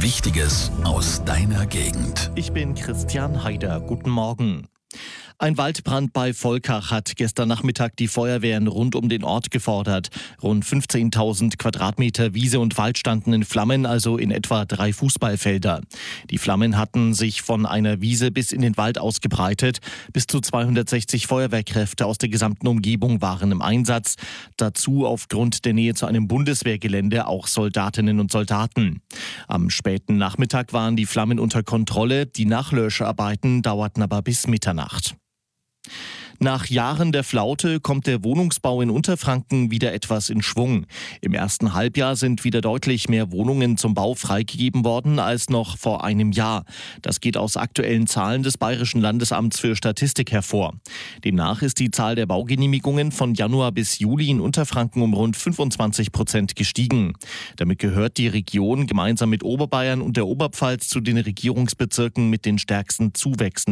Wichtiges aus deiner Gegend. Ich bin Christian Haider. Guten Morgen. Ein Waldbrand bei Volkach hat gestern Nachmittag die Feuerwehren rund um den Ort gefordert. Rund 15.000 Quadratmeter Wiese und Wald standen in Flammen, also in etwa 3 Fußballfelder. Die Flammen hatten sich von einer Wiese bis in den Wald ausgebreitet. Bis zu 260 Feuerwehrkräfte aus der gesamten Umgebung waren im Einsatz. Dazu aufgrund der Nähe zu einem Bundeswehrgelände auch Soldatinnen und Soldaten. Am späten Nachmittag waren die Flammen unter Kontrolle. Die Nachlöscharbeiten dauerten aber bis Mitternacht. Nach Jahren der Flaute kommt der Wohnungsbau in Unterfranken wieder etwas in Schwung. Im ersten Halbjahr sind wieder deutlich mehr Wohnungen zum Bau freigegeben worden als noch vor einem Jahr. Das geht aus aktuellen Zahlen des Bayerischen Landesamts für Statistik hervor. Demnach ist die Zahl der Baugenehmigungen von Januar bis Juli in Unterfranken um rund 25% gestiegen. Damit gehört die Region gemeinsam mit Oberbayern und der Oberpfalz zu den Regierungsbezirken mit den stärksten Zuwächsen